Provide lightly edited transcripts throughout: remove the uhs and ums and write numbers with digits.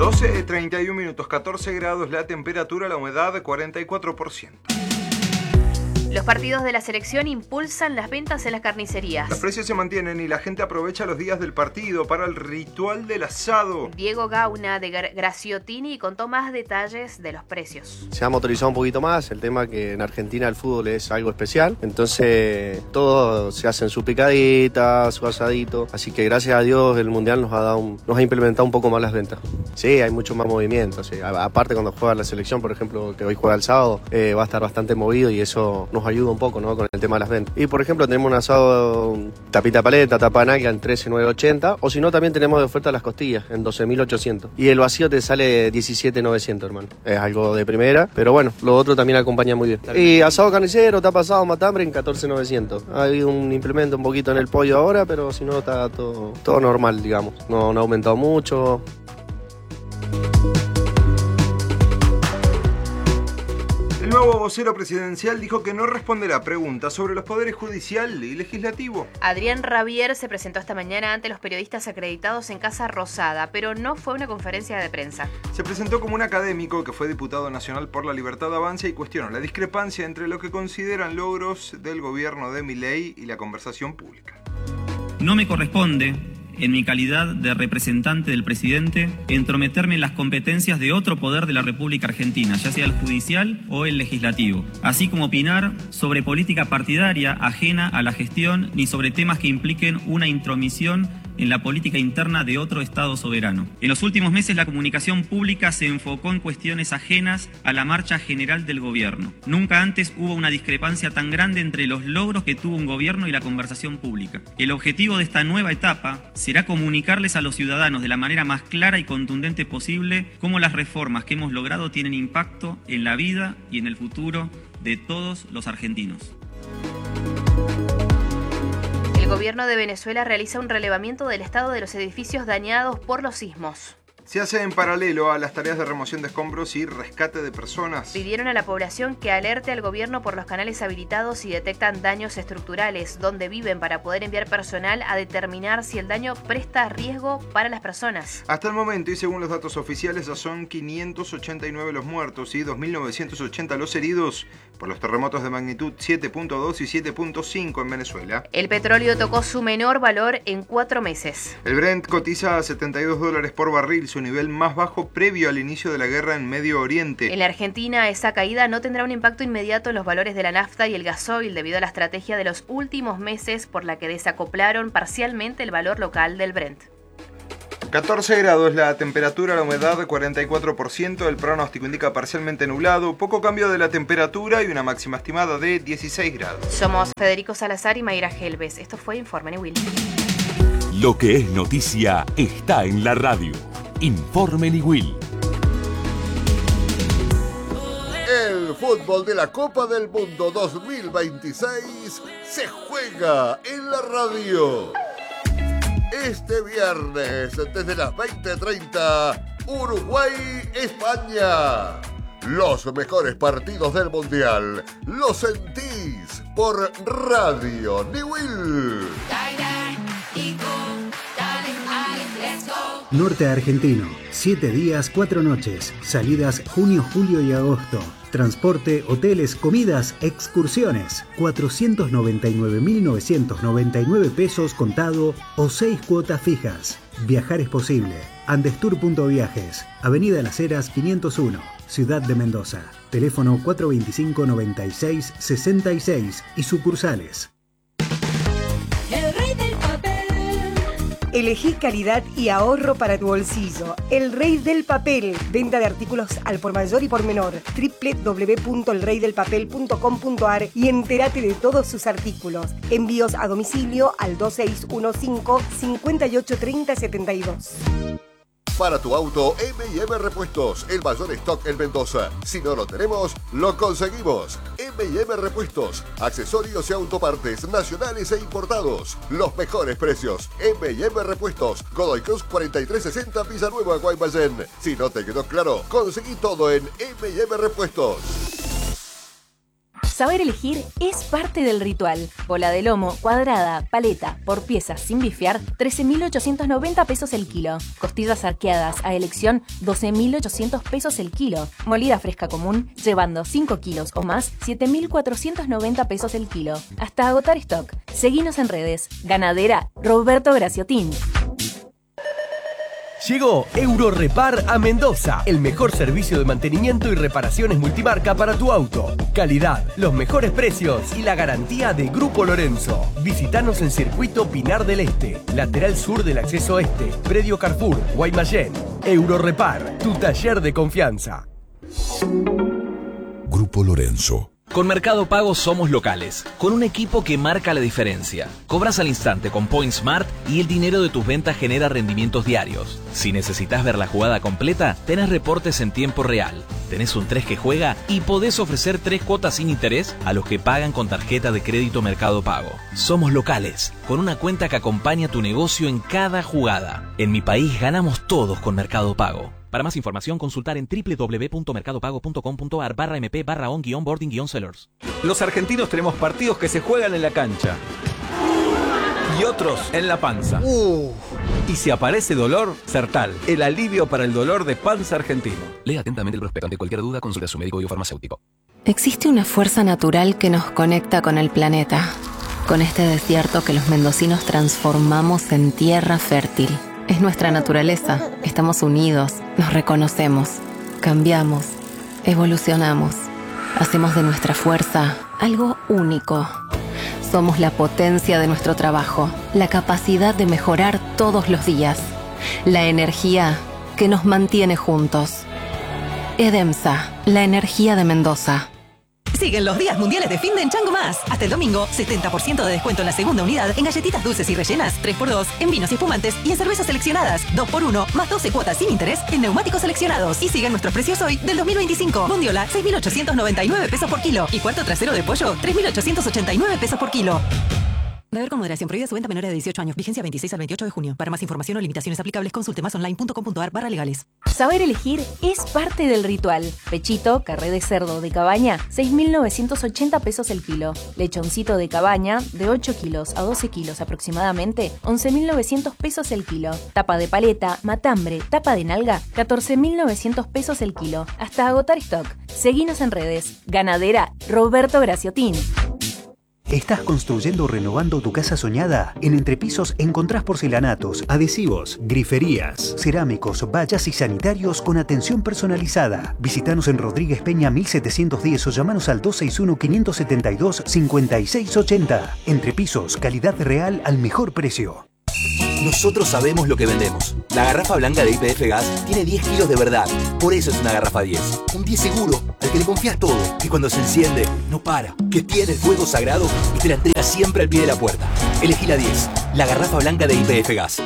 12:31, 14 grados la temperatura, la humedad 44%. Los partidos de la selección impulsan las ventas en las carnicerías. Los precios se mantienen y la gente aprovecha los días del partido para el ritual del asado. Diego Gauna de Graciottini contó más detalles de los precios. Se ha motorizado un poquito más, el tema que en Argentina el fútbol es algo especial, entonces todo se hace en su picadita, su asadito, así que gracias a Dios el Mundial nos ha implementado un poco más las ventas. Sí, hay mucho más movimiento, sí. Aparte cuando juega la selección, por ejemplo, que hoy juega el sábado, va a estar bastante movido y eso nos ayuda un poco, ¿no?, con el tema de las ventas. Y por ejemplo tenemos un asado tapita paleta, tapa nalga en 13.980, o si no también tenemos de oferta las costillas en 12.800. Y el vacío te sale 17.900, hermano. Es algo de primera, pero bueno, lo otro también acompaña muy bien. Y asado carnicero, tapa asado, matambre en 14.900. Ha habido un implemento un poquito en el pollo ahora, pero si no está todo normal, digamos. No ha aumentado mucho. El nuevo vocero presidencial dijo que no responderá preguntas sobre los poderes judicial y legislativo. Adrián Rabier se presentó esta mañana ante los periodistas acreditados en Casa Rosada, pero no fue una conferencia de prensa. Se presentó como un académico que fue diputado nacional por la Libertad Avanza y cuestionó la discrepancia entre lo que consideran logros del gobierno de Milei y la conversación pública. No me corresponde, en mi calidad de representante del presidente, entrometerme en las competencias de otro poder de la República Argentina, ya sea el judicial o el legislativo, así como opinar sobre política partidaria ajena a la gestión ni sobre temas que impliquen una intromisión en la política interna de otro Estado soberano. En los últimos meses la comunicación pública se enfocó en cuestiones ajenas a la marcha general del gobierno. Nunca antes hubo una discrepancia tan grande entre los logros que tuvo un gobierno y la conversación pública. El objetivo de esta nueva etapa será comunicarles a los ciudadanos de la manera más clara y contundente posible cómo las reformas que hemos logrado tienen impacto en la vida y en el futuro de todos los argentinos. El gobierno de Venezuela realiza un relevamiento del estado de los edificios dañados por los sismos. Se hace en paralelo a las tareas de remoción de escombros y rescate de personas. Pidieron a la población que alerte al gobierno por los canales habilitados si detectan daños estructurales donde viven para poder enviar personal a determinar si el daño presta riesgo para las personas. Hasta el momento y según los datos oficiales ya son 589 los muertos y 2.980 los heridos por los terremotos de magnitud 7.2 y 7.5 en Venezuela. El petróleo tocó su menor valor en 4 meses. El Brent cotiza a $72 por barril, su nivel más bajo previo al inicio de la guerra en Medio Oriente. En la Argentina, esa caída no tendrá un impacto inmediato en los valores de la nafta y el gasoil debido a la estrategia de los últimos meses por la que desacoplaron parcialmente el valor local del Brent. 14 grados la temperatura, la humedad 44%, el pronóstico indica parcialmente nublado, poco cambio de la temperatura y una máxima estimada de 16 grados. Somos Federico Salazar y Mayra Helves. Esto fue Informe Niwil. Lo que es noticia está en la radio. Informe Niwil. El fútbol de la Copa del Mundo 2026 se juega en la radio. Este viernes, desde las 20:30, Uruguay-España. Los mejores partidos del Mundial los sentís por Radio Niwil. Norte Argentino, 7 días, 4 noches, salidas junio, julio y agosto. Transporte, hoteles, comidas, excursiones. 499.999 pesos contado o 6 cuotas fijas. Viajar es posible. Andestour.viajes, Avenida Las Heras 501, Ciudad de Mendoza. Teléfono 425-9666 y sucursales. Elegí calidad y ahorro para tu bolsillo. El Rey del Papel. Venta de artículos al por mayor y por menor. www.elreydelpapel.com.ar y entérate de todos sus artículos. Envíos a domicilio al 2615-583072. Para tu auto, M&M Repuestos, el mayor stock en Mendoza. Si no lo tenemos, lo conseguimos. M&M Repuestos, accesorios y autopartes nacionales e importados. Los mejores precios. M&M Repuestos, Godoy Cruz 4360, Villanueva, Guaymallén. Si no te quedó claro, conseguí todo en M&M Repuestos. Saber elegir es parte del ritual. Bola de lomo, cuadrada, paleta, por piezas sin bifear, 13.890 pesos el kilo. Costillas arqueadas a elección, 12.800 pesos el kilo. Molida fresca común, llevando 5 kilos o más, 7.490 pesos el kilo. Hasta agotar stock. Seguinos en redes. Ganadera Roberto Graciotín. Llegó Eurorepar a Mendoza, el mejor servicio de mantenimiento y reparaciones multimarca para tu auto. Calidad, los mejores precios y la garantía de Grupo Lorenzo. Visítanos en Circuito Pinar del Este, lateral sur del acceso este, predio Carrefour, Guaymallén. Eurorepar, tu taller de confianza. Grupo Lorenzo. Con Mercado Pago somos locales, con un equipo que marca la diferencia. Cobras al instante con Point Smart y el dinero de tus ventas genera rendimientos diarios. Si necesitas ver la jugada completa, tenés reportes en tiempo real. Tenés un 3 que juega y podés ofrecer 3 cuotas sin interés a los que pagan con tarjeta de crédito Mercado Pago. Somos locales, con una cuenta que acompaña tu negocio en cada jugada. En mi país ganamos todos con Mercado Pago. Para más información, consultar en www.mercadopago.com.ar/mp/on-boarding-sellers. Los argentinos tenemos partidos que se juegan en la cancha y otros en la panza. Y si aparece dolor, Sertal, el alivio para el dolor de panza argentino. Lea atentamente el prospecto. Ante cualquier duda, consulta a su médico o farmacéutico. Existe una fuerza natural que nos conecta con el planeta, con este desierto que los mendocinos transformamos en tierra fértil. Es nuestra naturaleza. Estamos unidos, nos reconocemos, cambiamos, evolucionamos. Hacemos de nuestra fuerza algo único. Somos la potencia de nuestro trabajo, la capacidad de mejorar todos los días, la energía que nos mantiene juntos. EDEMSA, la energía de Mendoza. Siguen los días mundiales de fin de en Chango Más. Hasta el domingo, 70% de descuento en la segunda unidad en galletitas dulces y rellenas, 3x2, en vinos y espumantes y en cervezas seleccionadas, 2x1, más 12 cuotas sin interés en neumáticos seleccionados. Y siguen nuestros precios hoy del 2025. Bondiola, 6.899 pesos por kilo. Y cuarto trasero de pollo, 3.889 pesos por kilo. Beber con moderación. Prohibida su venta a menores de 18 años. Vigencia 26 al 28 de junio. Para más información o limitaciones aplicables, consulte masonline.com.ar/legales. Saber elegir es parte del ritual. Pechito, carré de cerdo de cabaña, 6.980 pesos el kilo. Lechoncito de cabaña, de 8 kilos a 12 kilos aproximadamente, 11.900 pesos el kilo. Tapa de paleta, matambre, tapa de nalga, 14.900 pesos el kilo. Hasta agotar stock. Seguinos en redes. Ganadera Roberto Graciotín. ¿Estás construyendo o renovando tu casa soñada? En Entrepisos encontrás porcelanatos, adhesivos, griferías, cerámicos, vallas y sanitarios con atención personalizada. Visítanos en Rodríguez Peña 1710 o llamanos al 261-572-5680. Entrepisos, calidad real al mejor precio. Nosotros sabemos lo que vendemos. La garrafa blanca de YPF Gas tiene 10 kilos de verdad. Por eso es una garrafa 10. Un 10 seguro, al que le confías todo. Que cuando se enciende, no para. Que tiene el fuego sagrado y te la entrega siempre al pie de la puerta. Elegí la 10. La garrafa blanca de YPF Gas.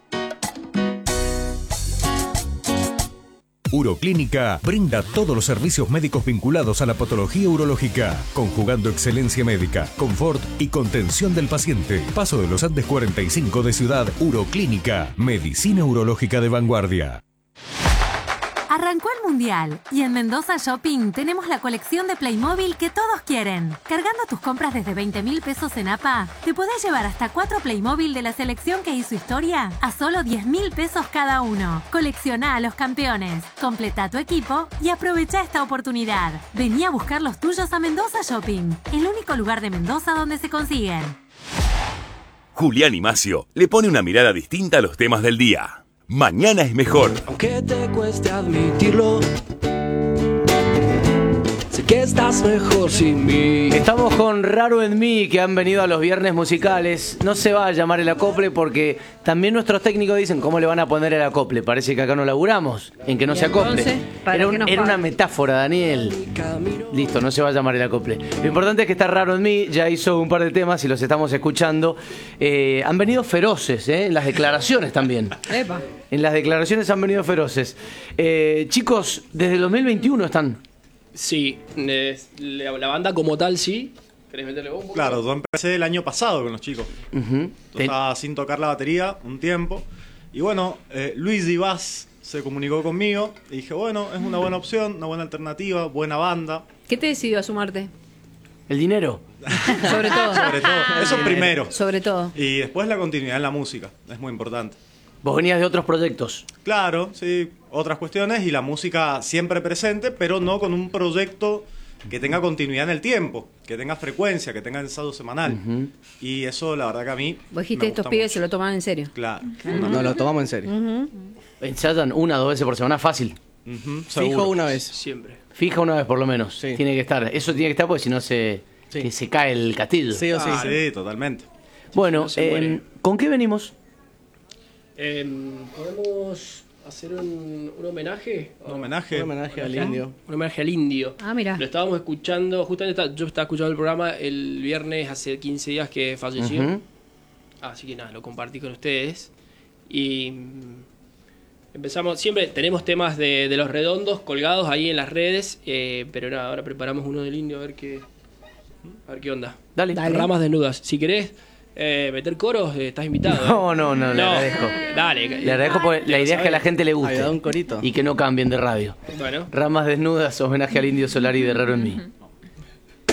Uroclínica brinda todos los servicios médicos vinculados a la patología urológica, conjugando excelencia médica, confort y contención del paciente. Paso de los Andes 45 de Ciudad. Uroclínica, medicina urológica de vanguardia. Arrancó el Mundial y en Mendoza Shopping tenemos la colección de Playmobil que todos quieren. Cargando tus compras desde 20.000 pesos en APA, te podés llevar hasta 4 Playmobil de la selección que hizo historia a solo 10.000 pesos cada uno. Colecciona a los campeones, completa tu equipo y aprovecha esta oportunidad. Vení a buscar los tuyos a Mendoza Shopping, el único lugar de Mendoza donde se consiguen. Julián y Macio le pone una mirada distinta a los temas del día. Mañana es mejor. Aunque te cueste admitirlo, sé que estás mejor sin mí. Estamos con Raro en Mí, que han venido a los viernes musicales. No se va a llamar el acople porque también nuestros técnicos dicen cómo le van a poner el acople. Parece que acá no laburamos en que no se acople. Era una metáfora, Daniel. Listo, no se va a llamar el acople. Lo importante es que está Raro en Mí, ya hizo un par de temas y los estamos escuchando. Han venido feroces, en las declaraciones también. Epa. En las declaraciones han venido feroces. Chicos, desde el 2021 están. Sí, la banda como tal sí. ¿Querés meterle vos un poco? Claro, yo empecé el año pasado con los chicos. Estaba sin tocar la batería un tiempo. Y bueno, Luis Divaz se comunicó conmigo y dije, bueno, es una buena opción, una buena alternativa, buena banda. ¿Qué te decidió a sumarte? ¿El dinero? Sobre todo. Sobre todo. Eso primero. Sobre todo. Y después la continuidad en la música. Es muy importante. Vos venías de otros proyectos. Claro, sí. Otras cuestiones y la música siempre presente, pero no con un proyecto que tenga continuidad en el tiempo, que tenga frecuencia, que tenga ensayo semanal. Y eso, la verdad que a mí Vos dijiste, estos pibes se lo toman en serio. Claro. Nos lo tomamos en serio. Ensayan 1 o 2 veces por semana, fácil. Fijo una vez. Siempre. Fija una vez por lo menos. Tiene que estar. Eso tiene que estar porque si no se cae el castillo. Sí o sí. Sí, totalmente. Bueno, No se muere. ¿con qué venimos? ¿Podemos hacer un homenaje? Un homenaje. Un homenaje al indio. Un homenaje al indio. Ah, mira. Lo estábamos escuchando, justamente yo estaba escuchando el programa el viernes hace 15 días que falleció. Así que nada, lo compartí con ustedes. Y empezamos, siempre tenemos temas de Los Redondos colgados ahí en las redes, pero nada, ahora preparamos uno del indio a ver qué onda. Dale. Ramas desnudas. Si querés meter coros, estás invitado. No, le agradezco. Dale. Le agradezco porque la idea es que a la gente le guste. Ahí da un corito. Y que no cambien de radio. Bueno. Ramas desnudas, homenaje al indio Solari de Raro en mí.